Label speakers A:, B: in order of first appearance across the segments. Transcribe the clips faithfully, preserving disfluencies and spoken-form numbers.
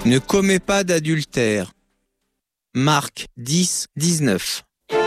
A: Ne commets pas d'adultère. Marc dix, dix-neuf.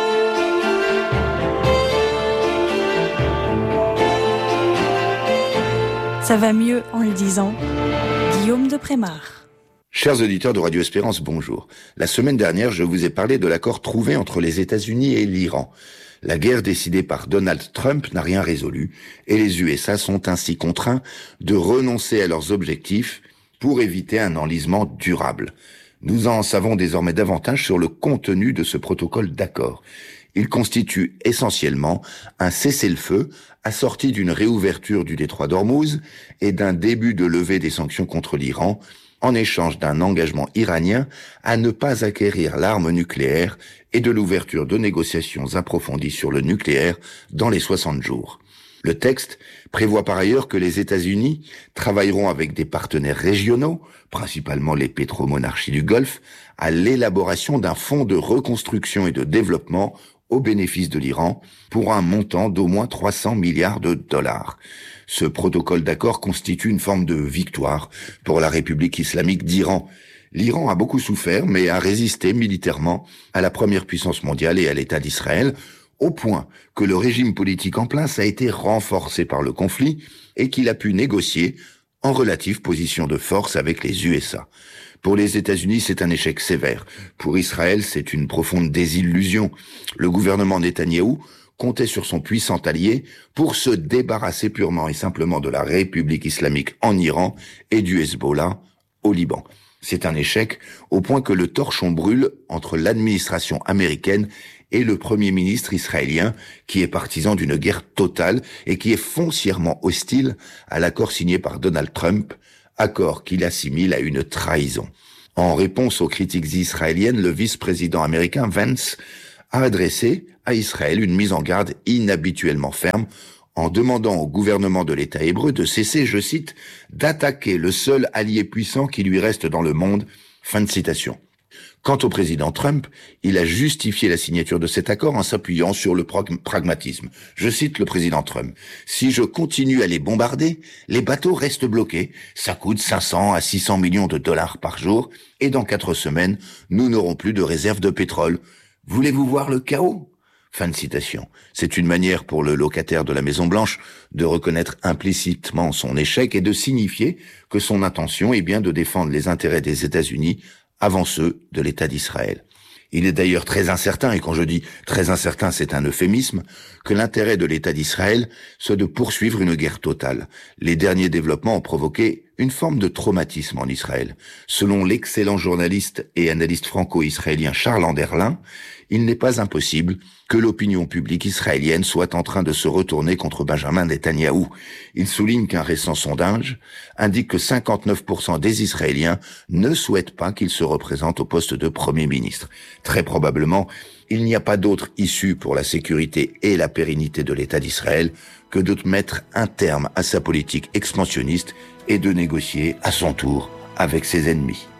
B: Ça va mieux en le disant. Guillaume de Prémar.
C: Chers auditeurs de Radio Espérance, bonjour. La semaine dernière, je vous ai parlé de l'accord trouvé entre les États-Unis et l'Iran. La guerre décidée par Donald Trump n'a rien résolu et les U S A sont ainsi contraints de renoncer à leurs objectifs pour éviter un enlisement durable. Nous en savons désormais davantage sur le contenu de ce protocole d'accord. Il constitue essentiellement un cessez-le-feu assorti d'une réouverture du détroit d'Ormuz et d'un début de levée des sanctions contre l'Iran en échange d'un engagement iranien à ne pas acquérir l'arme nucléaire et de l'ouverture de négociations approfondies sur le nucléaire dans les soixante jours. Le texte prévoit par ailleurs que les États-Unis travailleront avec des partenaires régionaux, principalement les pétromonarchies du Golfe, à l'élaboration d'un fonds de reconstruction et de développement au bénéfice de l'Iran pour un montant d'au moins trois cents milliards de dollars. Ce protocole d'accord constitue une forme de victoire pour la République islamique d'Iran. L'Iran a beaucoup souffert, mais a résisté militairement à la première puissance mondiale et à l'État d'Israël, au point que le régime politique en place a été renforcé par le conflit et qu'il a pu négocier en relative position de force avec les U S A. Pour les États-Unis, c'est un échec sévère. Pour Israël, c'est une profonde désillusion. Le gouvernement Netanyahou comptait sur son puissant allié pour se débarrasser purement et simplement de la République islamique en Iran et du Hezbollah au Liban. C'est un échec au point que le torchon brûle entre l'administration américaine et le premier ministre israélien qui est partisan d'une guerre totale et qui est foncièrement hostile à l'accord signé par Donald Trump, accord qu'il assimile à une trahison. En réponse aux critiques israéliennes, le vice-président américain Vance a adressé à Israël une mise en garde inhabituellement ferme en demandant au gouvernement de l'État hébreu de cesser, je cite, « d'attaquer le seul allié puissant qui lui reste dans le monde ». Fin de citation. Quant au président Trump, il a justifié la signature de cet accord en s'appuyant sur le pragmatisme. Je cite le président Trump. « Si je continue à les bombarder, les bateaux restent bloqués. Ça coûte cinq cents à six cents millions de dollars par jour et dans quatre semaines, nous n'aurons plus de réserve de pétrole. Voulez-vous voir le chaos ?» Fin de citation. C'est une manière pour le locataire de la Maison-Blanche de reconnaître implicitement son échec et de signifier que son intention est bien de défendre les intérêts des États-Unis avant ceux de l'État d'Israël. Il est d'ailleurs très incertain, et quand je dis très incertain, c'est un euphémisme, que l'intérêt de l'État d'Israël soit de poursuivre une guerre totale. Les derniers développements ont provoqué une forme de traumatisme en Israël. Selon l'excellent journaliste et analyste franco-israélien Charles Anderlin, il n'est pas impossible que l'opinion publique israélienne soit en train de se retourner contre Benjamin Netanyahou. Il souligne qu'un récent sondage indique que cinquante-neuf pour cent des Israéliens ne souhaitent pas qu'il se représente au poste de Premier ministre. Très probablement, il n'y a pas d'autre issue pour la sécurité et la pérennité de l'État d'Israël que de mettre un terme à sa politique expansionniste et de négocier à son tour avec ses ennemis.